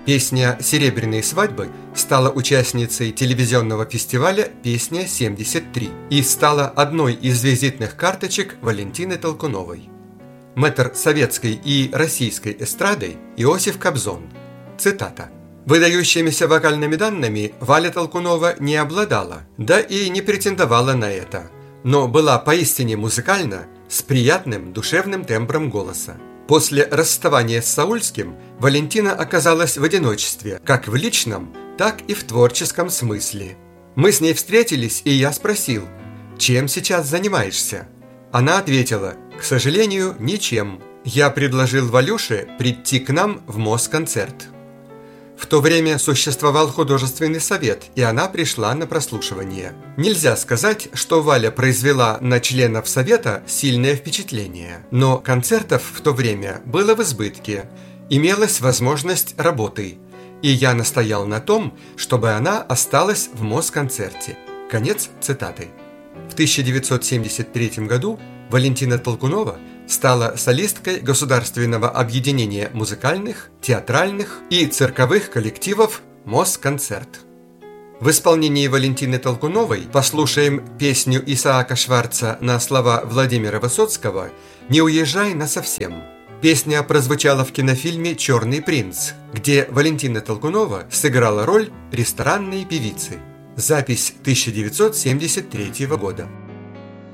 Песня «Серебряные свадьбы» стала участницей телевизионного фестиваля «Песня-73» и стала одной из визитных карточек Валентины Толкуновой. Мэтр советской и российской эстрады Иосиф Кобзон. Цитата. «Выдающимися вокальными данными Валя Толкунова не обладала, да и не претендовала на это, но была поистине музыкальна, с приятным душевным тембром голоса. После расставания с Саульским Валентина оказалась в одиночестве, как в личном, так и в творческом смысле. Мы с ней встретились, и я спросил, чем сейчас занимаешься? Она ответила, к сожалению, ничем. Я предложил Валюше прийти к нам в Москонцерт. В то время существовал художественный совет, и она пришла на прослушивание. Нельзя сказать, что Валя произвела на членов совета сильное впечатление, но концертов в то время было в избытке, имелась возможность работы, и я настоял на том, чтобы она осталась в Москонцерте». Конец цитаты. В 1973 году Валентина Толкунова стала солисткой Государственного объединения музыкальных, театральных и цирковых коллективов «Москонцерт». В исполнении Валентины Толкуновой послушаем песню Исаака Шварца на слова Владимира Высоцкого «Не уезжай насовсем». Песня прозвучала в кинофильме «Черный принц», где Валентина Толкунова сыграла роль ресторанной певицы. Запись 1973 года.